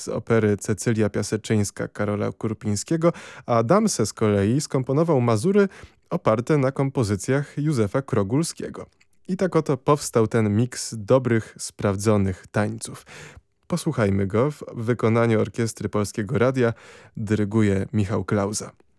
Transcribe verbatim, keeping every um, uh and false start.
z opery Cecylia Piaseczyńska Karola Kurpińskiego, a Damse z kolei skomponował mazury oparte na kompozycjach Józefa Krogulskiego. I tak oto powstał ten miks dobrych, sprawdzonych tańców. Posłuchajmy go w wykonaniu Orkiestry Polskiego Radia. Dyryguje Michał Klauza.